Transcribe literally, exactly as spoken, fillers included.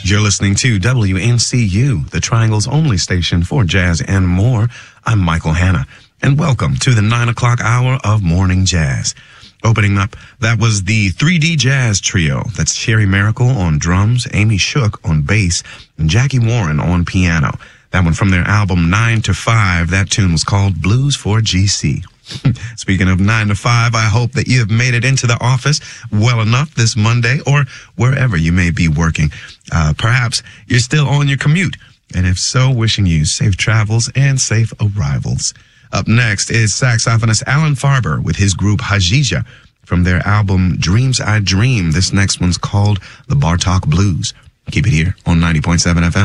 You're listening to W N C U, the Triangle's only station for jazz and more. I'm Michael Hanna, and welcome to the nine o'clock hour of Morning Jazz. Opening up, that was the three D Jazz Trio. That's Sherry Miracle on drums, Amy Shook on bass, and Jackie Warren on piano. That one from their album nine to five. That tune was called Blues for G C. Speaking of nine to five, I hope that you have made it into the office well enough this Monday or wherever you may be working. Uh, perhaps you're still on your commute. And if so, wishing you safe travels and safe arrivals. Up next is saxophonist Alan Farber with his group Hajija from their album Dreams I Dream. This next one's called The Bartok Blues. Keep it here on ninety point seven F M.